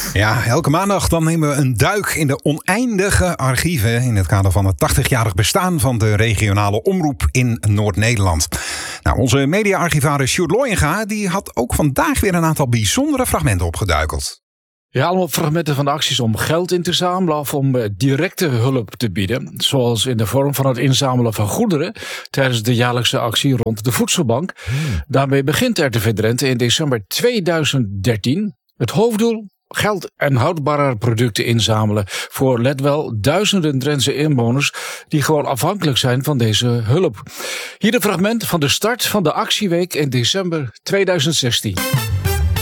Ja, elke maandag dan nemen we een duik in de oneindige archieven in het kader van het 80-jarig bestaan van de regionale omroep in Noord-Nederland. Nou, onze media-archivaris Sjoerd Looyenga die had ook vandaag weer een aantal bijzondere fragmenten opgeduikeld. Ja, allemaal fragmenten van acties om geld in te zamelen of om directe hulp te bieden. Zoals in de vorm van het inzamelen van goederen tijdens de jaarlijkse actie rond de voedselbank. Daarmee begint RTV Drenthe in december 2013. Het hoofddoel: geld en houdbare producten inzamelen voor, let wel, duizenden Drentse inwoners die gewoon afhankelijk zijn van deze hulp. Hier een fragment van de start van de actieweek in december 2016.